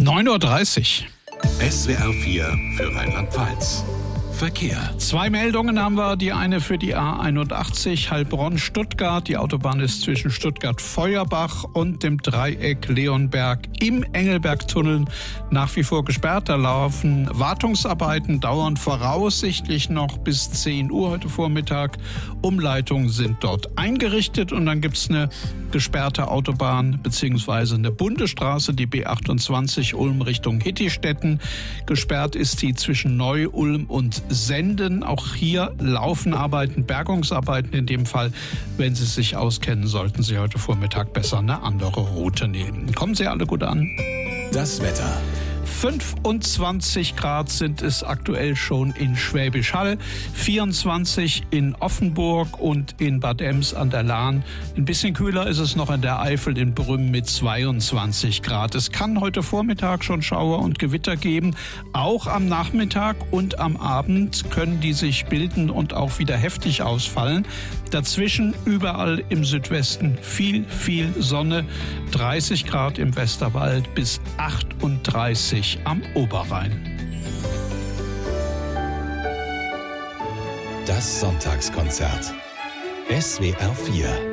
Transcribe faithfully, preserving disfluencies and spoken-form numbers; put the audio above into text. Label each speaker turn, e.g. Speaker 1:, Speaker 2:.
Speaker 1: neun Uhr dreißig.
Speaker 2: S W R vier für Rheinland-Pfalz. Verkehr.
Speaker 1: Zwei Meldungen haben wir. Die eine für die A einundachtzig Heilbronn-Stuttgart. Die Autobahn ist zwischen Stuttgart-Feuerbach und dem Dreieck Leonberg im Engelbergtunnel nach wie vor gesperrt. Da laufen Wartungsarbeiten, dauern voraussichtlich noch bis zehn Uhr heute Vormittag. Umleitungen sind dort eingerichtet und dann gibt es eine gesperrte Autobahn bzw. eine Bundesstraße, die B achtundzwanzig Ulm Richtung Hittistetten. Gesperrt ist die zwischen Neu-Ulm und Senden. Auch hier laufen Arbeiten, Bergungsarbeiten in dem Fall. Wenn Sie sich auskennen, sollten Sie heute Vormittag besser eine andere Route nehmen. Kommen Sie alle gut an.
Speaker 2: Das Wetter.
Speaker 1: fünfundzwanzig Grad sind es aktuell schon in Schwäbisch Hall, vierundzwanzig in Offenburg und in Bad Ems an der Lahn. Ein bisschen kühler ist es noch in der Eifel in Brünn mit zweiundzwanzig Grad. Es kann heute Vormittag schon Schauer und Gewitter geben. Auch am Nachmittag und am Abend können die sich bilden und auch wieder heftig ausfallen. Dazwischen überall im Südwesten viel, viel Sonne. dreißig Grad im Westerwald bis achtunddreißig am Oberrhein.
Speaker 2: Das Sonntagskonzert. S W R vier